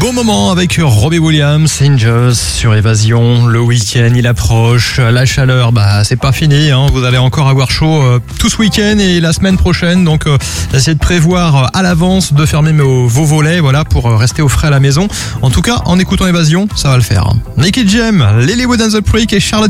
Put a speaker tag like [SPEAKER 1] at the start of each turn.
[SPEAKER 1] Bon moment avec Robbie Williams, Angels sur Évasion. Le week-end il approche, la chaleur c'est pas fini, hein. Vous allez encore avoir chaud tout ce week-end et la semaine prochaine, donc essayez de prévoir à l'avance, de fermer vos volets, voilà, pour rester au frais à la maison. En tout cas, en écoutant Évasion, ça va le faire. Nicky Jam, Lilywood and the Prick et Charlotte